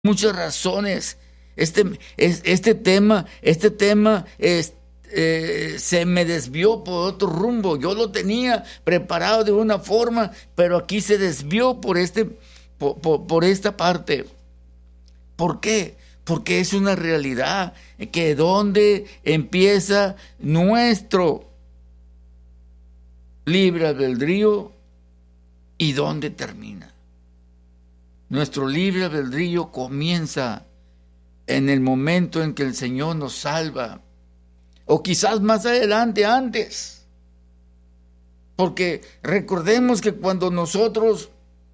muchas razones. Este tema se me desvió por otro rumbo. Yo lo tenía preparado de una forma, pero aquí se desvió por esta parte. ¿Por qué? Porque es una realidad que donde empieza nuestro libre albedrío y dónde termina. Nuestro libre albedrío comienza en el momento en que el Señor nos salva, o quizás más adelante, antes. Porque recordemos que cuando nosotros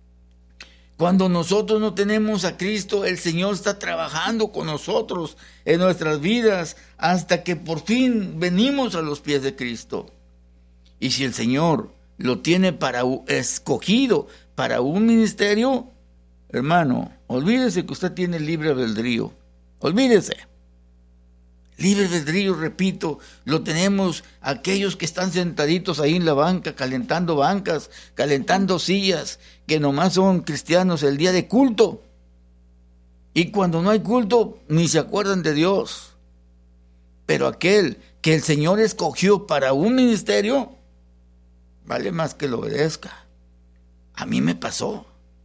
no tenemos a Cristo, el Señor está trabajando con nosotros en nuestras vidas hasta que por fin venimos a los pies de Cristo. Y si el Señor lo tiene escogido para un ministerio, hermano, olvídese que usted tiene libre albedrío. Olvídese. Libre albedrío, repito, lo tenemos aquellos que están sentaditos ahí en la banca, calentando bancas, calentando sillas, que nomás son cristianos el día de culto. Y cuando no hay culto, ni se acuerdan de Dios. Pero aquel que el Señor escogió para un ministerio, vale más que lo obedezca. A mí me pasó.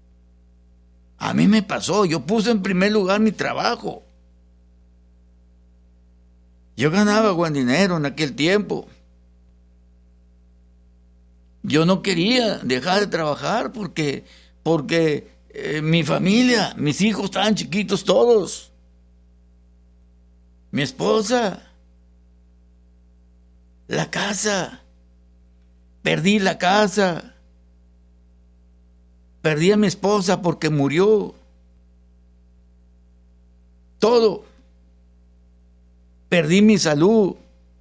Yo puse en primer lugar mi trabajo. Yo ganaba buen dinero en aquel tiempo. Yo no quería dejar de trabajar porque mi familia, mis hijos estaban chiquitos todos. Mi esposa, la casa. Perdí la casa. Perdí a mi esposa porque murió. Todo. Perdí mi salud.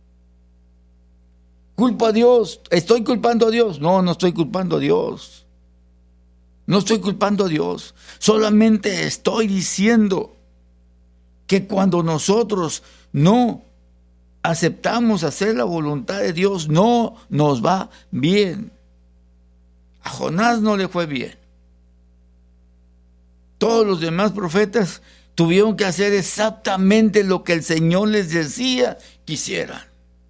¿Culpo a Dios? ¿Estoy culpando a Dios? No, no estoy culpando a Dios. No estoy culpando a Dios. Solamente estoy diciendo que cuando nosotros no aceptamos hacer la voluntad de Dios, no nos va bien. A Jonás no le fue bien. Todos los demás profetas tuvieron que hacer exactamente lo que el Señor les decía que hicieran.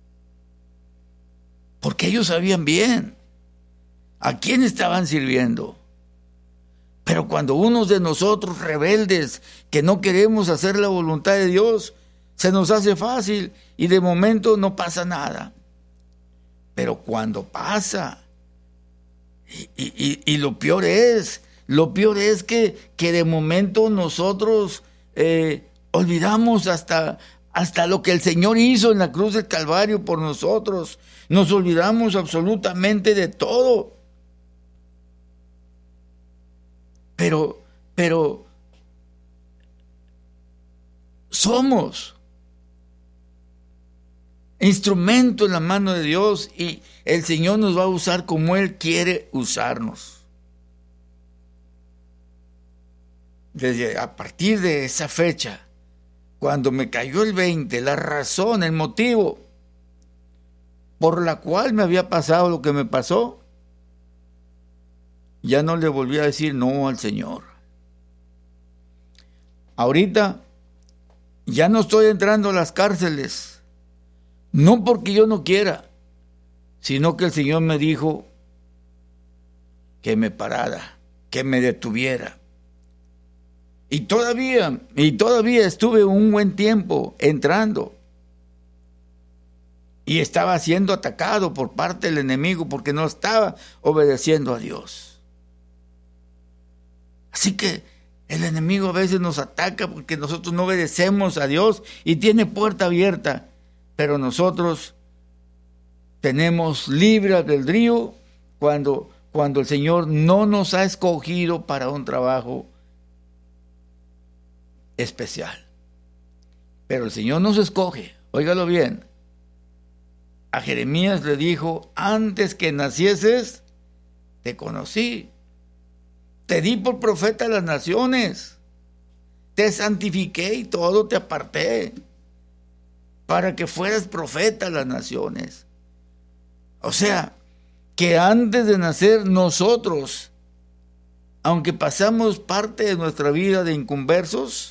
Porque ellos sabían bien a quién estaban sirviendo. Pero cuando unos de nosotros rebeldes, que no queremos hacer la voluntad de Dios, se nos hace fácil y de momento no pasa nada. Pero cuando pasa, y lo peor es que de momento nosotros olvidamos hasta lo que el Señor hizo en la cruz del Calvario por nosotros. Nos olvidamos absolutamente de todo. Pero somos instrumento en la mano de Dios y el Señor nos va a usar como Él quiere usarnos. A partir de esa fecha, cuando me cayó el 20, la razón, el motivo por la cual me había pasado lo que me pasó, ya no le volví a decir no al Señor. Ahorita ya no estoy entrando a las cárceles, no porque yo no quiera, sino que el Señor me dijo que me parara, que me detuviera. Y todavía estuve un buen tiempo entrando. Y estaba siendo atacado por parte del enemigo porque no estaba obedeciendo a Dios. Así que el enemigo a veces nos ataca porque nosotros no obedecemos a Dios y tiene puerta abierta. Pero nosotros tenemos libre albedrío cuando el Señor no nos ha escogido para un trabajo especial. Pero el Señor nos escoge, óigalo bien. A Jeremías le dijo: antes que nacieses, te conocí. Te di por profeta a las naciones. Te santifiqué y todo te aparté para que fueras profeta a las naciones. O sea, que antes de nacer nosotros aunque pasamos parte de nuestra vida de inconversos,